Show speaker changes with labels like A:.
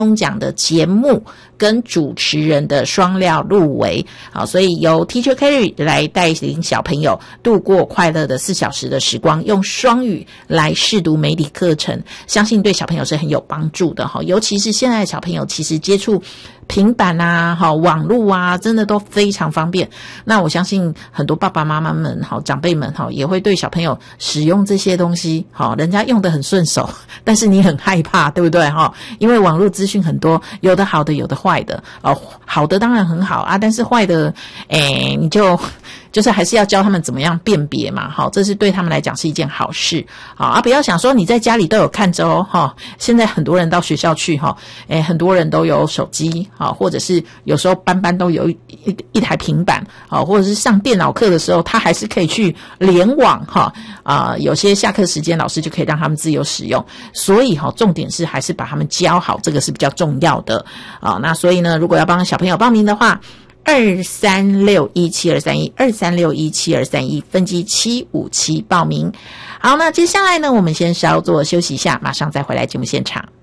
A: 中奖的节目跟主持人的双料入围。好，所以由 Teacher Carrie 来带领小朋友度过快乐的4小时的时光，用双语来试读媒体课程，相信对小朋友是很有帮助的。尤其是现在的小朋友其实接触平板啊网络啊真的都非常方便，那我相信很多爸爸妈妈们长辈们也会对小朋友使用这些东西人家用得很顺手，但是你很害怕，对不对因为网络资讯很多，有的好的有的坏的好的当然很好啊，但是坏的你就是还是要教他们怎么样辨别嘛这是对他们来讲是一件好事不要想说你在家里都有看着现在很多人到学校去很多人都有手机或者是有时候班都有一台平板或者是上电脑课的时候他还是可以去联网有些下课时间老师就可以让他们自由使用，所以重点是还是把他们教好，这个是比较重要的那所以呢，如果要帮小朋友报名的话，23617231 23617231分机757报名。好，那接下来呢，我们先稍作休息一下，马上再回来节目现场。